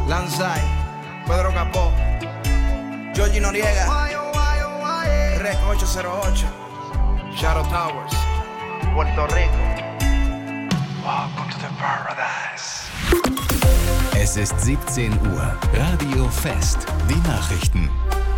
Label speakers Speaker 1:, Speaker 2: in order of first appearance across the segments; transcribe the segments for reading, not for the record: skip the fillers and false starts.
Speaker 1: Lanzai, Pedro Capó, Georgie Noriega, Rec 808, Shadow Towers, Puerto Rico. Welcome to the paradise.
Speaker 2: Es ist 17 Uhr. Radio Fest. Die Nachrichten.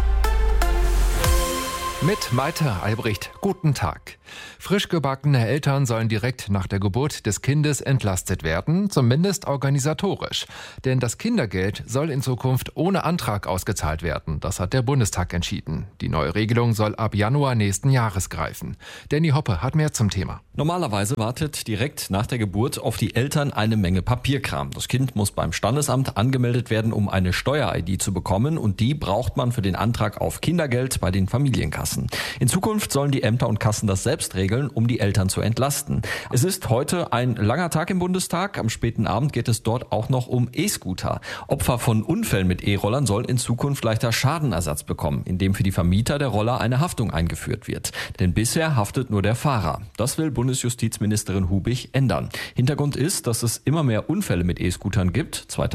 Speaker 3: Mit Maite Albrecht. Guten Tag. Frisch gebackene Eltern sollen direkt nach der Geburt des Kindes entlastet werden, zumindest organisatorisch. Denn das Kindergeld soll in Zukunft ohne Antrag ausgezahlt werden. Das hat der Bundestag entschieden. Die neue Regelung soll ab Januar nächsten Jahres greifen. Danny Hoppe hat mehr zum Thema.
Speaker 4: Normalerweise wartet direkt nach der Geburt auf die Eltern eine Menge Papierkram. Das Kind muss beim Standesamt angemeldet werden, um eine Steuer-ID zu bekommen, und die braucht man für den Antrag auf Kindergeld bei den Familienkassen. In Zukunft sollen die Ämter und Kassen das selbst regeln, um die Eltern zu entlasten. Es ist heute ein langer Tag im Bundestag. Am späten Abend geht es dort auch noch um E-Scooter. Opfer von Unfällen mit E-Rollern sollen in Zukunft leichter Schadenersatz bekommen, indem für die Vermieter der Roller eine Haftung eingeführt wird. Denn bisher haftet nur der Fahrer. Das will Bundesjustizministerin Hubig ändern. Hintergrund ist, dass es immer mehr Unfälle mit E-Scootern gibt.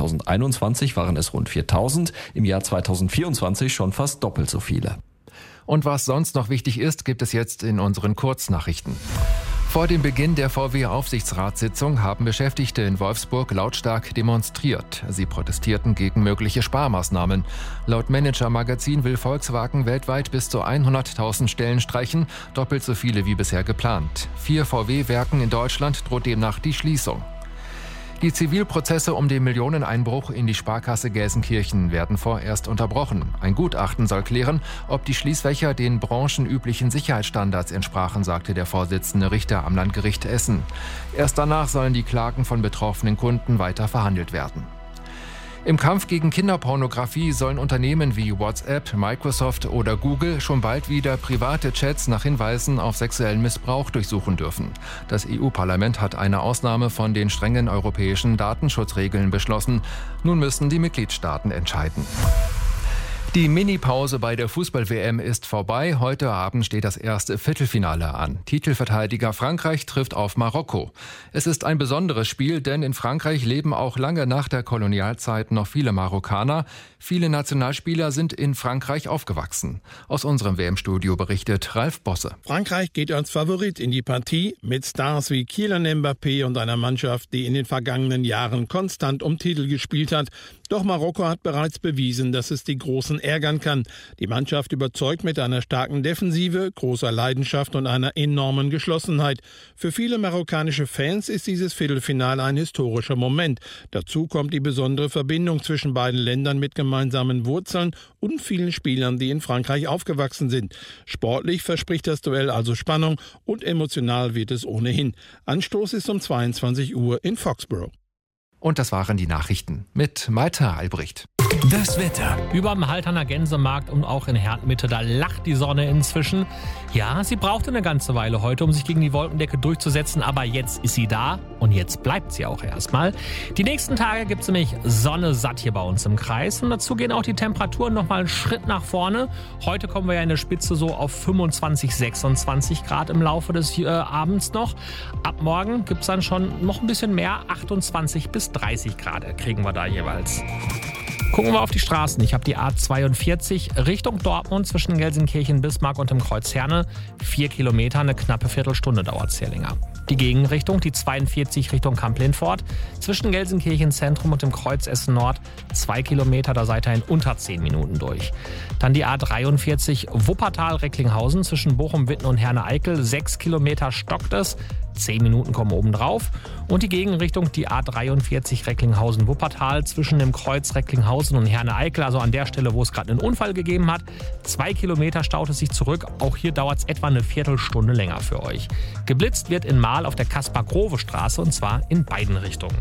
Speaker 4: 2021 waren es rund 4000, im Jahr 2024 schon fast doppelt so viele.
Speaker 3: Und was sonst noch wichtig ist, gibt es jetzt in unseren Kurznachrichten. Vor dem Beginn der VW-Aufsichtsratssitzung haben Beschäftigte in Wolfsburg lautstark demonstriert. Sie protestierten gegen mögliche Sparmaßnahmen. Laut Manager Magazin will Volkswagen weltweit bis zu 100.000 Stellen streichen, doppelt so viele wie bisher geplant. 4 VW-Werken in Deutschland droht demnach die Schließung. Die Zivilprozesse um den Millioneneinbruch in die Sparkasse Gelsenkirchen werden vorerst unterbrochen. Ein Gutachten soll klären, ob die Schließfächer den branchenüblichen Sicherheitsstandards entsprachen, sagte der Vorsitzende Richter am Landgericht Essen. Erst danach sollen die Klagen von betroffenen Kunden weiter verhandelt werden. Im Kampf gegen Kinderpornografie sollen Unternehmen wie WhatsApp, Microsoft oder Google schon bald wieder private Chats nach Hinweisen auf sexuellen Missbrauch durchsuchen dürfen. Das EU-Parlament hat eine Ausnahme von den strengen europäischen Datenschutzregeln beschlossen. Nun müssen die Mitgliedstaaten entscheiden. Die Mini-Pause bei der Fußball-WM ist vorbei. Heute Abend steht das erste Viertelfinale an. Titelverteidiger Frankreich trifft auf Marokko. Es ist ein besonderes Spiel, denn in Frankreich leben auch lange nach der Kolonialzeit noch viele Marokkaner. Viele Nationalspieler sind in Frankreich aufgewachsen. Aus unserem WM-Studio berichtet Ralf Bosse.
Speaker 5: Frankreich geht als Favorit in die Partie mit Stars wie Kylian Mbappé und einer Mannschaft, die in den vergangenen Jahren konstant um Titel gespielt hat. Doch Marokko hat bereits bewiesen, dass es die Großen ärgern kann. Die Mannschaft überzeugt mit einer starken Defensive, großer Leidenschaft und einer enormen Geschlossenheit. Für viele marokkanische Fans ist dieses Viertelfinale ein historischer Moment. Dazu kommt die besondere Verbindung zwischen beiden Ländern mit gemeinsamen Wurzeln und vielen Spielern, die in Frankreich aufgewachsen sind. Sportlich verspricht das Duell also Spannung und emotional wird es ohnehin. Anstoß ist um 22 Uhr in Foxborough.
Speaker 3: Und das waren die Nachrichten mit Maite Albrecht.
Speaker 2: Das Wetter.
Speaker 6: Überm Halterner Gänsemarkt und auch in Hertmitte, da lacht die Sonne inzwischen. Ja, sie brauchte eine ganze Weile heute, um sich gegen die Wolkendecke durchzusetzen, aber jetzt ist sie da und jetzt bleibt sie auch erstmal. Die nächsten Tage gibt es nämlich Sonne satt hier bei uns im Kreis und dazu gehen auch die Temperaturen nochmal einen Schritt nach vorne. Heute kommen wir ja in der Spitze so auf 25, 26 Grad im Laufe des Abends noch. Ab morgen gibt es dann schon noch ein bisschen mehr, 28 bis 30 Grad kriegen wir da jeweils. Gucken wir auf die Straßen. Ich habe die A42 Richtung Dortmund zwischen Gelsenkirchen, Bismarck und dem Kreuz Herne. 4 Kilometer, eine knappe Viertelstunde dauert es hier länger. Die Gegenrichtung, die 42 Richtung Kamp-Lindfort, zwischen Gelsenkirchen Zentrum und dem Kreuz Essen Nord, 2 Kilometer, da seid ihr in unter 10 Minuten durch. Dann die A43 Wuppertal-Recklinghausen zwischen Bochum-Witten und Herne-Eickel, 6 Kilometer stockt es, 10 Minuten kommen oben drauf. Und die Gegenrichtung, die A43 Recklinghausen-Wuppertal zwischen dem Kreuz Recklinghausen und Herne-Eickel, also an der Stelle, wo es gerade einen Unfall gegeben hat. 2 Kilometer staut es sich zurück. Auch hier dauert es etwa eine Viertelstunde länger für euch. Geblitzt wird in Marl auf der Kaspar-Grove-Straße und zwar in beiden Richtungen.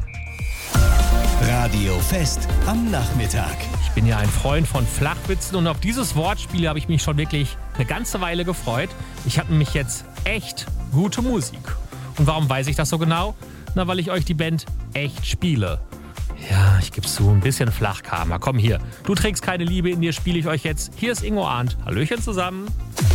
Speaker 2: Radio Fest am Nachmittag.
Speaker 6: Ich bin ja ein Freund von Flachwitzen und auf dieses Wortspiel habe ich mich schon wirklich eine ganze Weile gefreut. Ich habe nämlich jetzt echt gute Musik. Und warum weiß ich das so genau? Na, weil ich euch die Band echt spiele. Ja, ich gebe zu, ein bisschen Flachkarma. Komm hier, du trägst keine Liebe, in dir spiele ich euch jetzt. Hier ist Ingo Arndt. Hallöchen zusammen.